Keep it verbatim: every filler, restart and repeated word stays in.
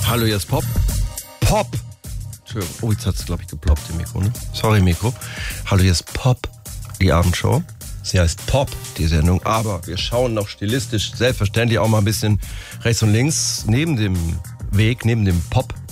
Hallo, hier ist Pop. Pop! Entschuldigung. Oh, jetzt hat es, glaube ich, geploppt, im Mikro, ne? Sorry, Mikro. Hallo, hier ist Pop, die Abendshow. Sie heißt Pop, die Sendung. Aber wir schauen noch stilistisch, selbstverständlich auch mal ein bisschen rechts und links neben dem Weg, neben dem Pop